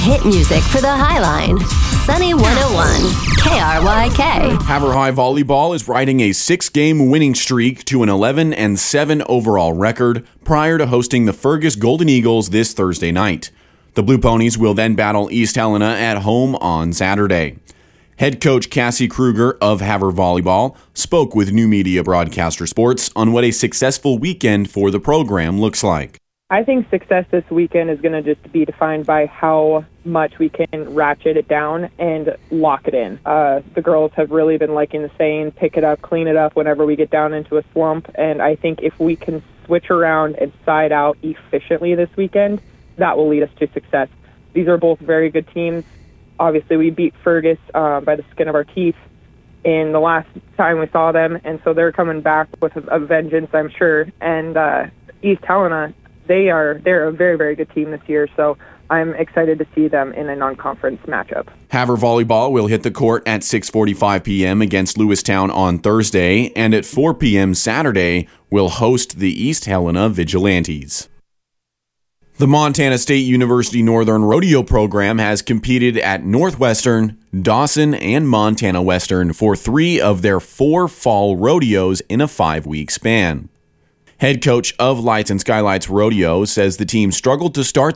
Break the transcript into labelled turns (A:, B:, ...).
A: hit music for the Highline. Sunny 101, KRYK.
B: Havre High Volleyball is riding a 6-game winning streak to an 11-7 overall record prior to hosting the Fergus Golden Eagles this Thursday night. The Blue Ponies will then battle East Helena at home on Saturday. Head coach Cassie Kruger of Havre Volleyball spoke with New Media Broadcaster Sports on what a successful weekend for the program looks like.
C: I think success this weekend is going to just be defined by how much we can ratchet it down and lock it in. The girls have really been liking the saying, pick it up, clean it up whenever we get down into a slump. And I think if we can switch around and side out efficiently this weekend, that will lead us to success. These are both very good teams. Obviously, we beat Fergus by the skin of our teeth in the last time we saw them. And so they're coming back with a vengeance, I'm sure. And East Helena, they're a very, very good team this year, so I'm excited to see them in a non-conference matchup.
B: Havre Volleyball will hit the court at 6:45 p.m. against Lewistown on Thursday, and at 4 p.m. Saturday will host the East Helena Vigilantes. The Montana State University Northern Rodeo program has competed at Northwestern, Dawson, and Montana Western for 3 of their 4 fall rodeos in a 5-week span. Head coach of Lights and Skylights Rodeo says the team struggled to start